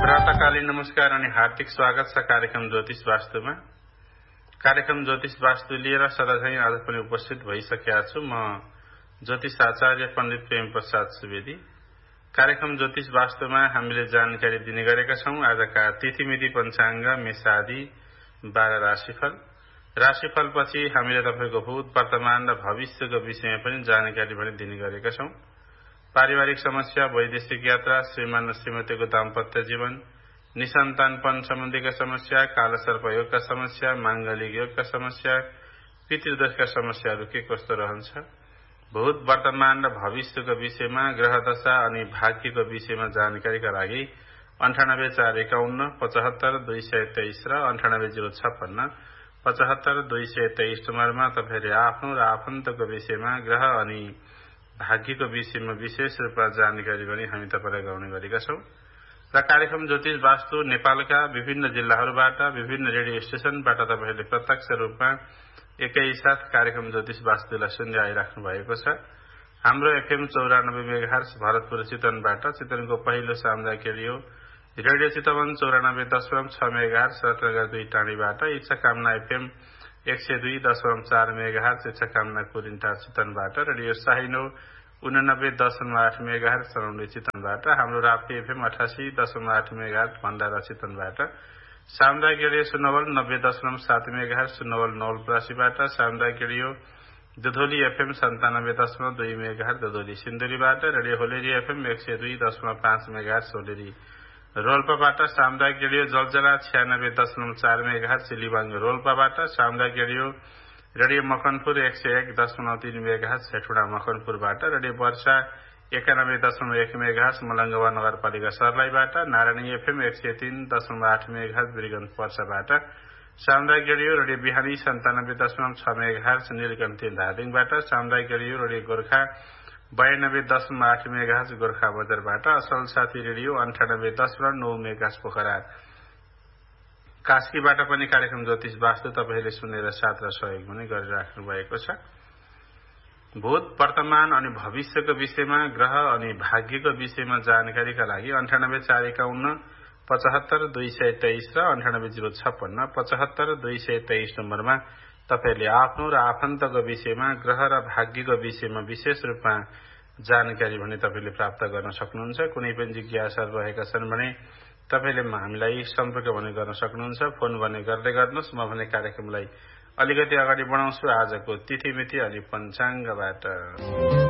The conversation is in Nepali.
प्रातःकालीन नमस्कार अनि हार्दिक स्वागत छ कार्यक्रम ज्योतिष वास्तुमा। कार्यक्रम ज्योतिष वास्तु लिएर सदाझै आज पनि उपस्थित भइसकेका छु। म ज्योतिष आचार्य पण्डित प्रेम प्रसाद सुवेदी। कार्यक्रम ज्योतिष वास्तुमा हामीले जानकारी दिने गरेका छौं। आजका तिथिमिति पञ्चाङ्ग, मेषादि, 12 राशिफलपछि हामीले तपाईको भूत, वर्तमान र भविष्यको विषयमा पनि जानकारी पनि दिने गरेका छौं। पारिवारिक समस्या, वैदेशिक यात्रा, श्रीमान र श्रीमतीको दाम्पत्य जीवन, निसन्तानपन सम्बन्धीका समस्या, कालसर्प योगका समस्या, माङ्गलिक योगका समस्या, पितृदोषका समस्याहरू के कस्तो रहन्छ, भूत, वर्तमान र भविष्यको विषयमा, ग्रह दशा अनि भाग्यको विषयमा जानकारीका लागि 984551 75223 र 98056 75223 नम्बरमा तपाईहरुले आफ्नो र आफन्तको विषयमा, ग्रह अनि भाग्यको विषयमा विशेष रूपमा जानकारी पनि हामी तपाईलाई गराउने गरेका छौं। र कार्यक्रम ज्योतिष वास्तु नेपालका विभिन्न जिल्लाहरूबाट, विभिन्न रेडियो स्टेशनबाट तपाईहरुले प्रत्यक्ष रूपमा एकैसाथ कार्यक्रम ज्योतिष वास्तुलाई सुन्दै आइराख्नु भएको छ। हाम्रो एफएम 94 मेगाहर्ज भरतपुर चितवनबाट, चितवनको पहिलो सामुदायिक radio Chitwan 94.6 megahertz Ratnanagar 2 टाढीबाट, इच्छाकामना FM 102.4 megahertz इच्छाकामना कुरिन्टा चितवनबाट, radio साहिनो 89.8 megahertz Sarauli चितवनबाट, हाम्रो राप्ती एफएम 88.8 मेगाहर्ज भण्डारा चितवनबाट, सामुदायिक रेडियो सुनवल 90.7 मेगाहर्ज सुनवल नवलपरासीबाट, सामुदायिक radio दुधोली FM 97.2 megahertz दुधोली सिन्धुलीबाट, radio होलेरी FM 102.5 megahertz होलेरी रोल्पाबाट, सामुदायिक रेडियो जलजला 96.4 मेगाहर्ज सिलिबाङ रोल्पाबाट, सामुदायिक radio Makanpur 101.3 megahertz Hetauda मकनपुरबाट, radio वर्षा 91.1 मेगाहर्ज मलङ्गवा नगरपालिका सर्लाहीबाट, नारायणी एफएम 103.8 मेगाहर्ज बिरगञ्ज पर्साबाट, सामुदायिक रेडियो बिहानी 97.6 मेगाहर्ज नीलकण्ठी धादिङबाट, सामुदायिक रेडियो गोर्खा 92.8 मेगाहर्ज गोर्खा बजारबाट, असल साथी रेडियो 98.9 मेगाहर्ज पोखरा कास्कीबाट पनि कार्यक्रम ज्योतिष वास्तु तपाईले सुनेर साथ र सहयोग पनि गरिराख्नु भएको छ। भूत, वर्तमान अनि भविष्यको विषयमा, ग्रह अनि भाग्यको विषयमा जानकारीका लागि 984551 75223 र 98056 75223 नम्बरमा तपाईले आफ्नो र आफन्तको विषयमा, ग्रह र भाग्यको विषयमा विशेष रूपमा जानकारी भने तपाईले प्राप्त गर्न सक्नुहुन्छ। कुनै पनि जिज्ञासाहरू रहेका छन् भने तपाईले हामीलाई सम्पर्क भने गर्न सक्नुहुन्छ। फोन भने गर्दै गर्नुहोस्। म भने कार्यक्रमलाई अलिकति अगाडि बढाउँछु आजको तिथिमिति अनि पञ्चाङ्गबाट।